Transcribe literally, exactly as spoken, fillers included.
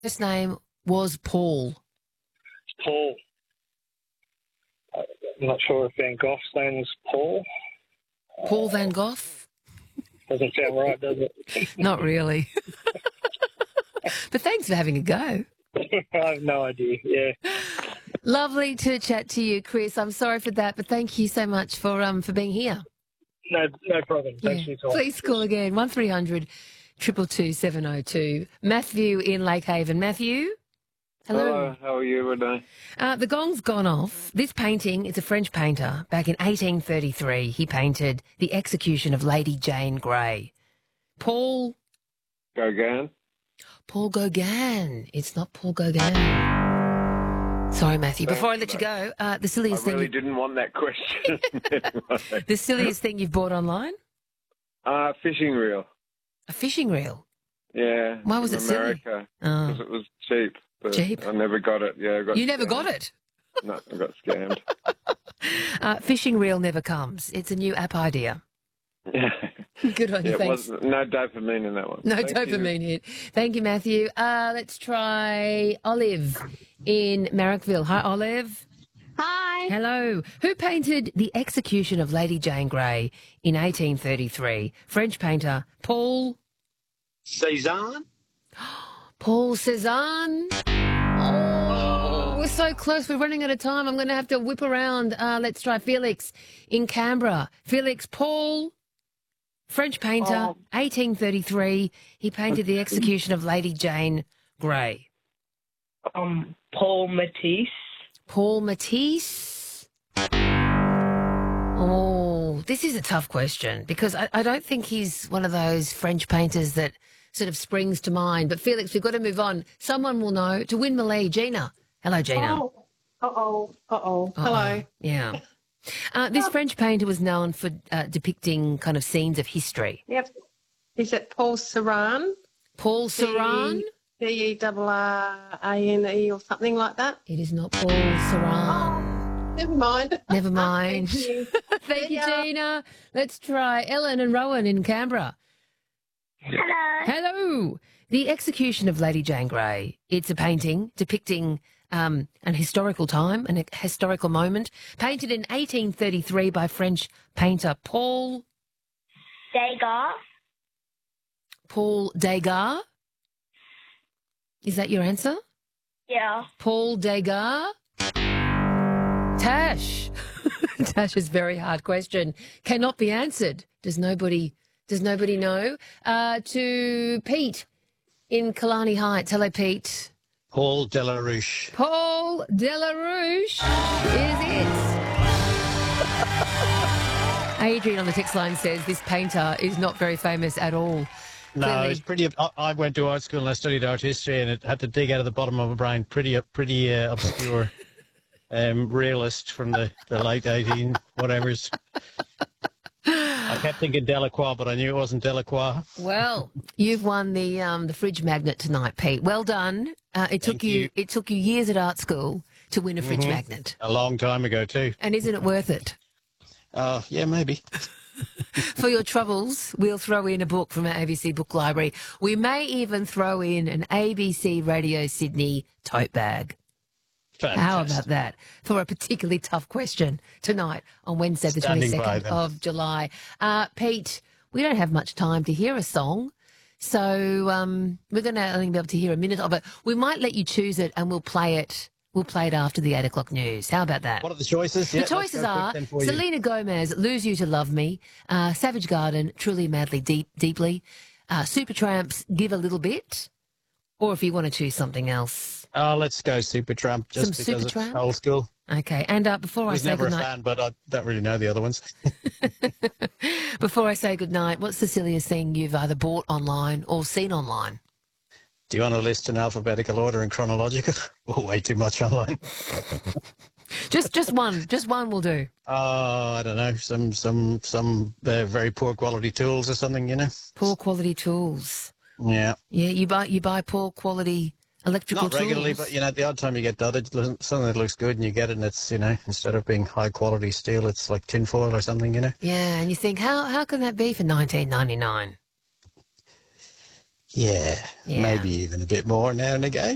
First name was Paul. Paul. I'm not sure if Van Gogh's name was Paul. Paul Van Gogh? Doesn't sound right, does it? Not really. But thanks for having a go. I have no idea, yeah. Lovely to chat to you, Chris. I'm sorry for that, but thank you so much for um for being here. No, no problem. Thanks Yeah. for your time. Please call again, one three hundred two two two seven oh two. Matthew in Lake Haven. Matthew? Hello. Hello, how are you today? Uh, the gong's gone off. This painting, it's a French painter. Back in eighteen thirty-three, he painted The Execution of Lady Jane Grey. Paul... Gauguin? Paul Gauguin. It's not Paul Gauguin. Sorry, Matthew. Thanks, Before I let you go, uh, the silliest I thing... really you- didn't want that question. The silliest thing you've bought online? uh, fishing reel. A fishing reel. Yeah. Why was from it silly? America. Oh. Because it was cheap. But Cheap? I never got it. Yeah, I got You never scammed. got it? No, I got scammed. Uh, fishing reel never comes. It's a new app idea. Yeah. Good on you, Yeah, it thanks. was no dopamine in that one. No Thank you. dopamine hit. Thank you, Matthew. Uh, let's try Olive in Marrickville. Hi, Olive. Hi. Hello. Who painted The Execution of Lady Jane Grey in eighteen thirty-three? French painter Paul... Cézanne? Paul Cézanne. Oh, we're so close. We're running out of time. I'm going to have to whip around. Uh, let's try Felix in Canberra. Felix, Paul... French painter, Oh. eighteen thirty-three. He painted The Execution of Lady Jane Grey. Um, Paul Matisse. Paul Matisse. Oh, this is a tough question because I, I don't think he's one of those French painters that sort of springs to mind. But Felix, we've got to move on. Someone will know. To win Malay, Gina. Hello, Gina. Oh, uh-oh, uh-oh. Uh-oh. Hello. Yeah. Uh, this French painter was known for uh, depicting kind of scenes of history. Yep. Is it Paul Ceran? Paul Ceran? D E R R A N E or something like that? It is not Paul Ceran. Never mind. Never mind. Thank you. Thank you, Yeah. Gina. Let's try Ellen and Rowan in Canberra. Hello. Hello. The Execution of Lady Jane Grey. It's a painting depicting um, an historical time, an historical moment, painted in eighteen thirty-three by French painter Paul... Degas. Paul Degas. Is that your answer? Yeah. Paul Degas? Tash. Tash is a very hard question. Cannot be answered. Does nobody does nobody know? Uh, to Pete in Killarney Heights. Hello, Pete. Paul Delarouche. Paul Delarouche is it. Adrian on the text line says this painter is not very famous at all. No, Clearly. it's pretty. I, I went to art school and I studied art history, and it had to dig out of the bottom of my brain. Pretty, pretty uh, obscure um, realist from the, the late eighteen whatevers. I kept thinking Delacroix, but I knew it wasn't Delacroix. Well, you've won the um, the fridge magnet tonight, Pete. Well done. Uh, it took Thank you, you. it took you years at art school to win a fridge Mhm. magnet, A long time ago too. and isn't it worth it? Uh, yeah, maybe. For your troubles, we'll throw in a book from our A B C Book Library. We may even throw in an A B C Radio Sydney tote bag. How about Fantastic. that for a particularly tough question tonight on Wednesday, the Standing by twenty-second them. of July? Uh, Pete, we don't have much time to hear a song, so um, we're going to only be able to hear a minute of it. We might let you choose it, and we'll play it. We'll play it after the eight o'clock news. How about that? What are the choices? The Yeah, let's choices go quick are then for you. Selena Gomez, Lose You to Love Me, uh, Savage Garden, Truly Madly Deep, Deeply, uh, Supertramp's Give a Little Bit, or if you want to choose something else. Oh, let's go Supertramp, just Some because Supertramp? it's old school. Okay, and uh, before I I was say never a goodnight, fan, but I don't really know the other ones. before I say goodnight, what's the silliest thing you've either bought online or seen online? Do you want to list in alphabetical order and chronological? Oh, way too much online. Just, just one, just one will do. Oh, I don't know, some some some uh, very poor quality tools or something, you know. Poor quality tools. Yeah, Yeah, you buy you buy poor quality electrical not regularly, tools. but you know, the odd time you get that, it doesn't- something that looks good, and you get it, and it's, you know, instead of being high quality steel, it's like tinfoil or something, you know. Yeah, and you think, how how can that be for nineteen ninety-nine? Yeah, Yeah. maybe even a bit more now and again.